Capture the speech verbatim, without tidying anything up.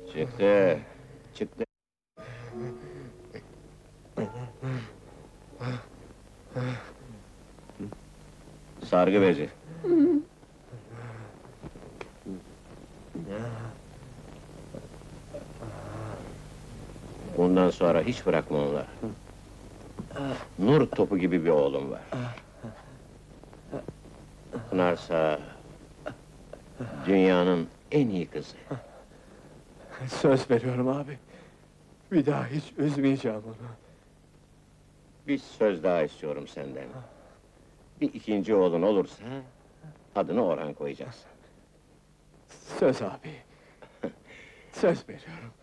Çıktı, çıktı. Sargı bezi. Bundan sonra hiç bırakma onları. Nur topu gibi bir oğlum var. Pınar'sa... dünyanın en iyi kızı. Söz veriyorum abi. Bir daha hiç üzmeyeceğim onu. Bir söz daha istiyorum senden. Bir ikinci oğlun olursa... adını Orhan koyacaksın. Söz abi. Söz veriyorum.